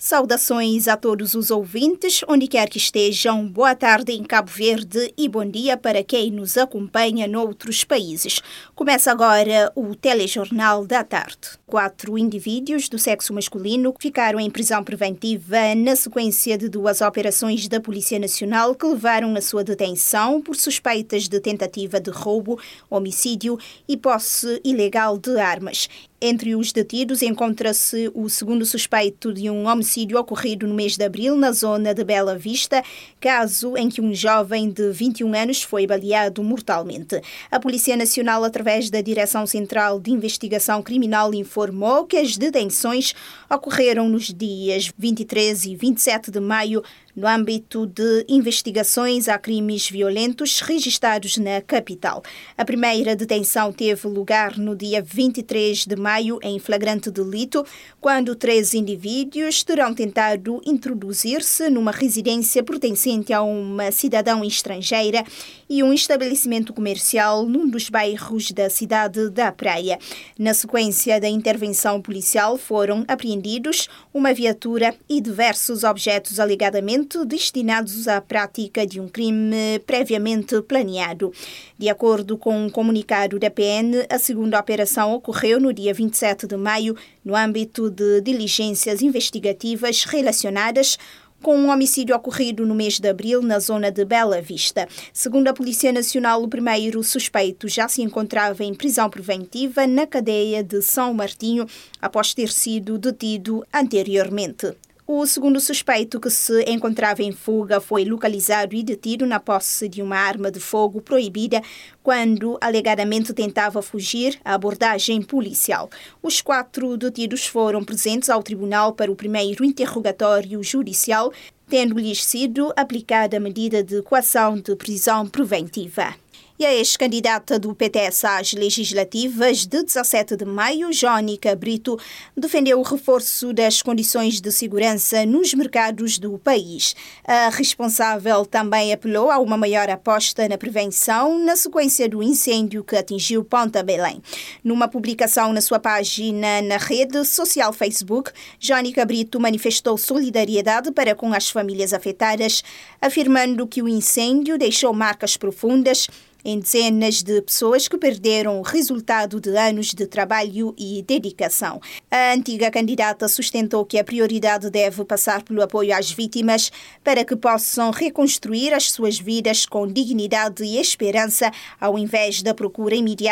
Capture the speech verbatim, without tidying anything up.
Saudações a todos os ouvintes, onde quer que estejam. Boa tarde em Cabo Verde e bom dia para quem nos acompanha noutros países. Começa agora o Telejornal da Tarde. Quatro indivíduos do sexo masculino ficaram em prisão preventiva na sequência de duas operações da Polícia Nacional que levaram à sua detenção por suspeitas de tentativa de roubo, homicídio e posse ilegal de armas. Entre os detidos encontra-se o segundo suspeito de um homicídio ocorrido no mês de abril na zona de Bela Vista, caso em que um jovem de vinte e um anos foi baleado mortalmente. A Polícia Nacional, através da Direção Central de Investigação Criminal, informou que as detenções ocorreram nos dias vinte e três e vinte e sete de maio, no âmbito de investigações a crimes violentos registados na capital. A primeira detenção teve lugar no dia vinte e três de maio, em flagrante delito, quando três indivíduos terão tentado introduzir-se numa residência pertencente a uma cidadã estrangeira e um estabelecimento comercial num dos bairros da cidade da Praia. Na sequência da intervenção policial, foram apreendidos uma viatura e diversos objetos alegadamente destinados à prática de um crime previamente planeado. De acordo com um comunicado da P N, a segunda operação ocorreu no dia vinte e sete de maio, no âmbito de diligências investigativas relacionadas com um homicídio ocorrido no mês de abril na zona de Bela Vista. Segundo a Polícia Nacional, o primeiro suspeito já se encontrava em prisão preventiva na cadeia de São Martinho após ter sido detido anteriormente. O segundo suspeito, que se encontrava em fuga, foi localizado e detido na posse de uma arma de fogo proibida quando alegadamente tentava fugir à abordagem policial. Os quatro detidos foram presentes ao tribunal para o primeiro interrogatório judicial, tendo-lhes sido aplicada a medida de coação de prisão preventiva. E a ex-candidata do P T S às legislativas de dezassete de maio, Jónica Brito, defendeu o reforço das condições de segurança nos mercados do país. A responsável também apelou a uma maior aposta na prevenção na sequência do incêndio que atingiu Ponta Belém. Numa publicação na sua página na rede social Facebook, Jónica Brito manifestou solidariedade para com as famílias afetadas, afirmando que o incêndio deixou marcas profundas em dezenas de pessoas que perderam o resultado de anos de trabalho e dedicação. A antiga candidata sustentou que a prioridade deve passar pelo apoio às vítimas para que possam reconstruir as suas vidas com dignidade e esperança, ao invés da procura imediata